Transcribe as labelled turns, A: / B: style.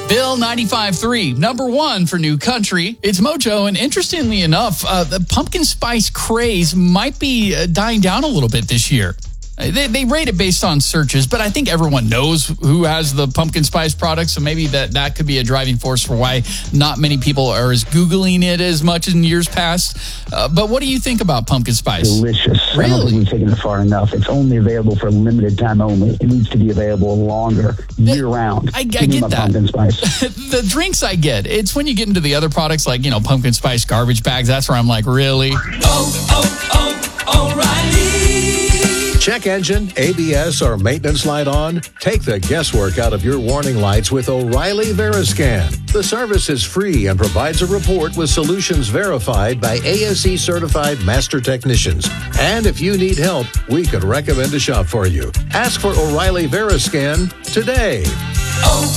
A: Bill 95.3, number one for new country. It's Mojo, and interestingly enough, the pumpkin spice craze might be dying down a little bit this year. They rate it based on searches, but I think everyone knows who has the pumpkin spice product, so maybe that could be a driving force for why not many people are as Googling it as much in years past. But what do you think about pumpkin spice?
B: Delicious.
A: Really?
B: I don't think we've taken it far enough. It's only available for a limited time only. It needs to be available longer, year-round.
A: I get that.
B: Pumpkin spice.
A: The drinks I get. It's when you get into the other products like, pumpkin spice garbage bags. That's where I'm like, really?
C: O'Reilly.
D: Check engine, ABS, or maintenance light on? Take the guesswork out of your warning lights with O'Reilly Veriscan. The service is free and provides a report with solutions verified by ASE certified master technicians. And if you need help, we could recommend a shop for you. Ask for O'Reilly Veriscan today.